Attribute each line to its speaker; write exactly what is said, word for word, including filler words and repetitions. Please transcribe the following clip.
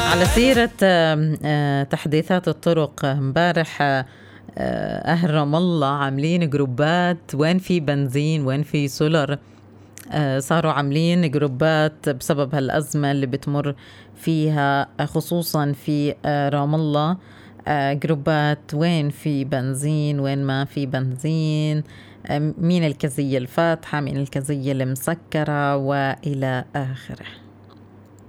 Speaker 1: على سيرة آم، آه، تحديثات الطرق، امبارح آه، آه، أهل رام الله عاملين جروبات وين في بنزين وين في سولر. آه، صاروا عاملين جروبات بسبب هالأزمة اللي بتمر فيها، آه، خصوصا في آه، رام الله. آه، جروبات وين في بنزين وين ما في بنزين، آه، مين الكزية الفاتحة مين الكزية المسكرة وإلى آخره.